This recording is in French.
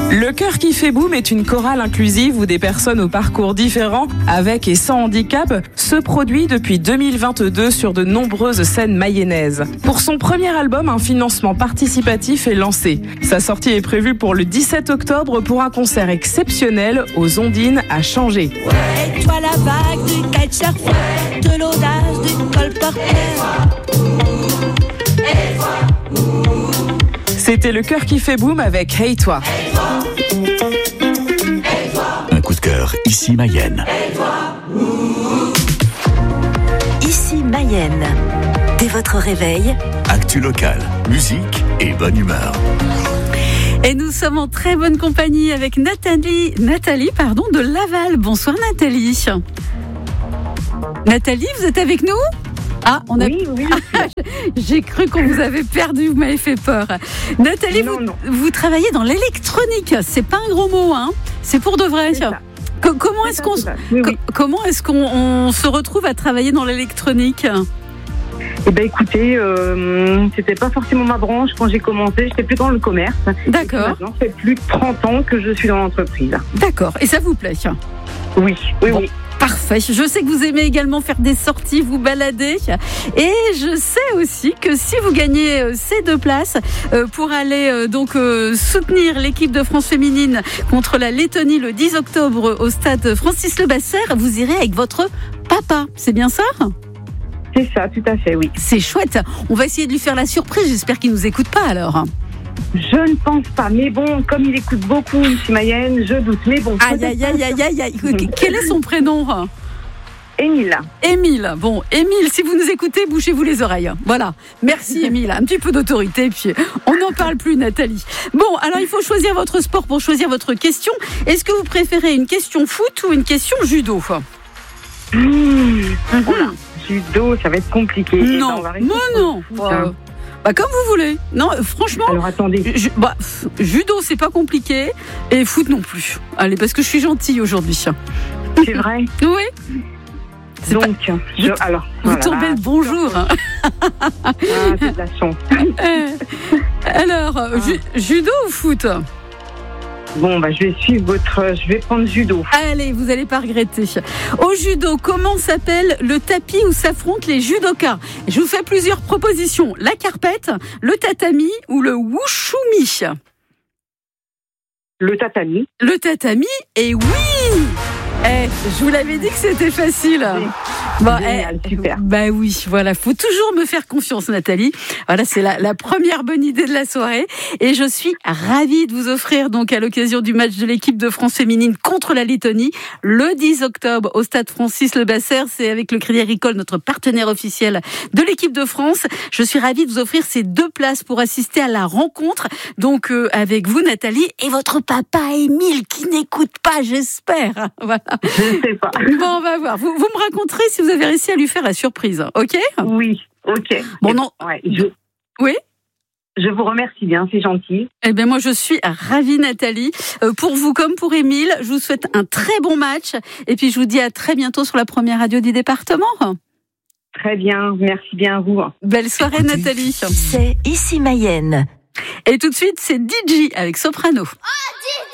Le Cœur qui fait boum est une chorale inclusive où des personnes au parcours différents, avec et sans handicap, se produit depuis 2022 sur de nombreuses scènes mayennaises. Pour son premier album, un financement participatif est lancé. Sa sortie est prévue pour le 17 octobre pour un concert exceptionnel aux Ondines à Changé. Ouais, toi la vague du kitesurf, de l'audace du colporteur. C'était Le Cœur qui fait boum avec Hey Toi. Un coup de cœur, ici Mayenne. Ici Mayenne. Dès votre réveil, Actu local, musique et bonne humeur. Et nous sommes en très bonne compagnie avec Nathalie de Laval. Bonsoir Nathalie. Nathalie, vous êtes avec nous ? Ah, Oui. J'ai cru qu'on vous avait perdu, vous m'avez fait peur. Nathalie, vous travaillez dans l'électronique. C'est pas un gros mot, hein ? C'est pour de vrai. Comment est-ce qu'on se retrouve à travailler dans l'électronique ? Eh ben écoutez, c'était pas forcément ma branche quand j'ai commencé, j'étais plus dans le commerce. D'accord. Maintenant, ça fait plus de 30 ans que je suis dans l'entreprise. D'accord. Et ça vous plaît ? Oui. Parfait. Je sais que vous aimez également faire des sorties, vous balader. Et je sais aussi que si vous gagnez ces 2 places pour aller soutenir l'équipe de France féminine contre la Lettonie le 10 octobre au stade Francis Levasseur, vous irez avec votre papa. C'est bien ça ? C'est ça, tout à fait, oui. C'est chouette. On va essayer de lui faire la surprise. J'espère qu'il ne nous écoute pas alors. Je ne pense pas, mais bon, comme il écoute beaucoup ici Mayenne, je doute, mais bon. Aïe. Quel est son prénom ? Émile. Bon, Émile, si vous nous écoutez, bouchez-vous les oreilles. Voilà. Merci Émile. Un petit peu d'autorité, puis on n'en parle plus, Nathalie. Bon, alors il faut choisir votre sport pour choisir votre question. Est-ce que vous préférez une question foot ou une question judo ? Judo, ça va être compliqué. Non. Comme vous voulez. Non, franchement. Alors attendez. Judo, c'est pas compliqué. Et foot non plus. Allez, parce que je suis gentille aujourd'hui. C'est vrai ? Oui. Donc, vous tombez le bonjour. C'est de la chance. Alors, judo ou foot ? Bon, je vais suivre je vais prendre judo. Allez, vous n'allez pas regretter. Au judo, comment s'appelle le tapis où s'affrontent les judokas ? Je vous fais plusieurs propositions. La carpette, le tatami ou le wushumi ? Le tatami. Le tatami, et oui ! Je vous l'avais dit que c'était facile. Super. Oui, voilà, faut toujours me faire confiance, Nathalie. Voilà, c'est la première bonne idée de la soirée. Et je suis ravie de vous offrir, donc, à l'occasion du match de l'équipe de France féminine contre la Lettonie, le 10 octobre au stade Francis Levasseur. C'est avec le Crédit Agricole, notre partenaire officiel de l'équipe de France. Je suis ravie de vous offrir ces 2 places pour assister à la rencontre. Donc, avec vous, Nathalie, et votre papa, Émile, qui n'écoute pas, j'espère. Voilà. Je ne sais pas. Bon, on va voir. Vous me raconterez si vous avez réussi à lui faire la surprise, ok ? Oui, ok. Bon, non. Ouais, Oui ? Je vous remercie bien, c'est gentil. Eh bien, moi, je suis ravie, Nathalie. Pour vous comme pour Émile, je vous souhaite un très bon match. Et puis, je vous dis à très bientôt sur la première radio du département. Très bien, merci bien à vous. Belle soirée, Nathalie. c'est Ici Mayenne. Et tout de suite, c'est DJ avec Soprano.